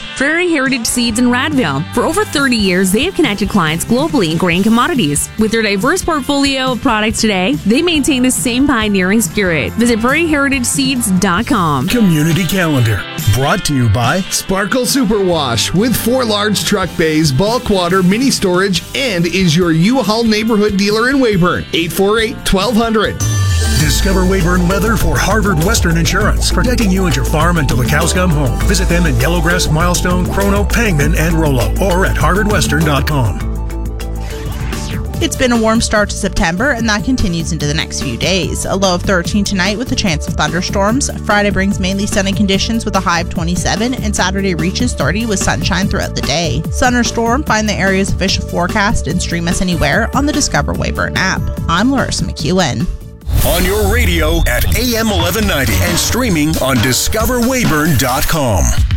Prairie Heritage Seeds in Radville. For over 30 years, they have connected clients globally in grain commodities. With their diverse portfolio of products today, they maintain the same pioneering spirit. Visit prairieheritage.seeds.com. Community Calendar, brought to you by Sparkle Superwash with 4 large truck bays, bulk water, mini storage, and is your U-Haul neighborhood dealer in Weyburn. 848-1200. Discover Weyburn Weather for Harvard Western Insurance, protecting you and your farm until the cows come home. Visit them in Yellowgrass, Milestone, Chrono, Pangman, and Rollo, or at harvardwestern.com. It's been a warm start to September, and that continues into the next few days. A low of 13 tonight with a chance of thunderstorms. Friday brings mainly sunny conditions with a high of 27, and Saturday reaches 30 with sunshine throughout the day. Sun or storm, find the area's official forecast and stream us anywhere on the Discover Weyburn app. I'm Larissa McEwen. On your radio at AM 1190 and streaming on discoverweyburn.com.